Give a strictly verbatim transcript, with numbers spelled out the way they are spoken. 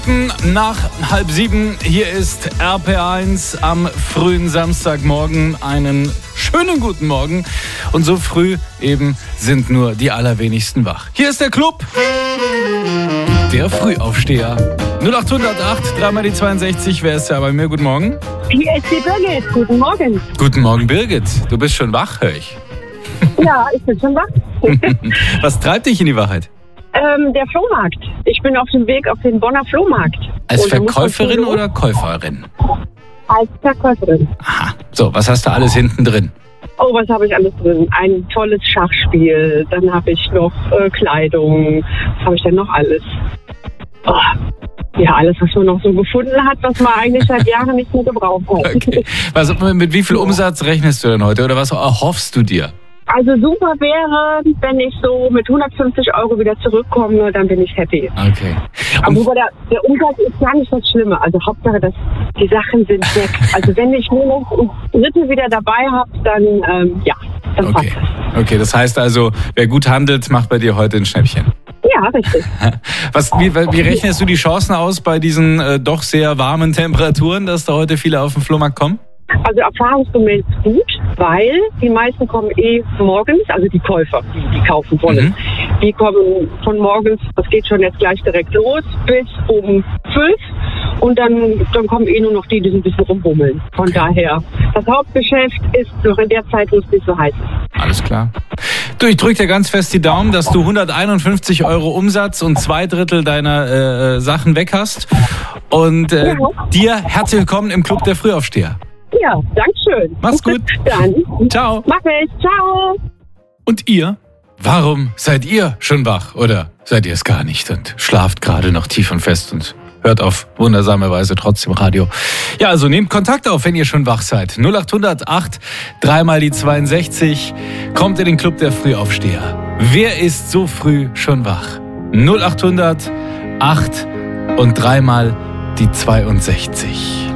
Nach halb sieben, hier ist R P eins am frühen Samstagmorgen. Einen schönen guten Morgen. Und so früh eben sind nur die allerwenigsten wach. Hier ist der Club, der Frühaufsteher. null acht null acht, dreimal die zweiundsechzig, wer ist da bei mir? Guten Morgen. Hier ist die Birgit, guten Morgen. Guten Morgen, Birgit. Du bist schon wach, höre ich. Ja, ich bin schon wach. Was treibt dich in die Wahrheit? Ähm, der Flohmarkt. Ich bin auf dem Weg auf den Bonner Flohmarkt. Als Und da muss man Verkäuferin schon los. oder Käuferin? Als Verkäuferin. Aha. So, was hast du alles hinten drin? Oh, was habe ich alles drin? Ein tolles Schachspiel. Dann habe ich noch äh, Kleidung. Was habe ich denn noch alles? Oh. Ja, alles, was man noch so gefunden hat, was man eigentlich seit Jahren nicht mehr gebraucht hat. Okay. Was, mit wie viel Umsatz rechnest du denn heute oder was erhoffst du dir? Also super wäre, wenn ich so mit hundertfünfzig Euro wieder zurückkomme, dann bin ich happy. Okay. Aber wobei der, der Umsatz ist gar nicht das Schlimme. Also Hauptsache, dass die Sachen sind weg. Also wenn ich nur noch ein Drittel wieder dabei habe, dann ähm, ja, dann passt Okay. es. Okay, das heißt also, wer gut handelt, macht bei dir heute ein Schnäppchen. Ja, richtig. Was, wie, wie rechnest du die Chancen aus bei diesen äh, doch sehr warmen Temperaturen, dass da heute viele auf den Flohmarkt kommen? Also erfahrungsgemäß gut, weil die meisten kommen eh morgens, also die Käufer, die, die kaufen wollen. Mhm. Die kommen von morgens, das geht schon jetzt gleich direkt los, bis um fünf. Und dann, dann kommen eh nur noch die, die so ein bisschen rumbummeln. Von Okay. daher, das Hauptgeschäft ist noch in der Zeit, wo es nicht so heiß ist. Alles klar. Du, ich drücke dir ganz fest die Daumen, dass du hunderteinundfünfzig Euro Umsatz und zwei Drittel deiner äh, Sachen weg hast. Und äh, Ja. dir herzlich willkommen im Club der Frühaufsteher. Ja, dankeschön. Mach's gut. Dann. Ciao. Mach ich. Ciao. Und ihr? Warum seid ihr schon wach? Oder seid ihr es gar nicht und schlaft gerade noch tief und fest und hört auf wundersame Weise trotzdem Radio? Ja, also nehmt Kontakt auf, wenn ihr schon wach seid. null acht null acht, dreimal die zweiundsechzig. Kommt in den Club der Frühaufsteher. Wer ist so früh schon wach? null acht null acht und dreimal die zweiundsechzig.